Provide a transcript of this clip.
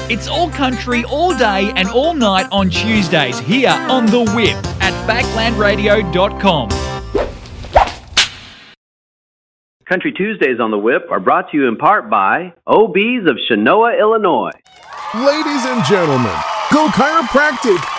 It's all country, all day and all night on Tuesdays here on The Whip at backlandradio.com. Country Tuesdays on The Whip are brought to you in part by OBs of Chenoa, Illinois. Ladies and gentlemen, Go Chiropractic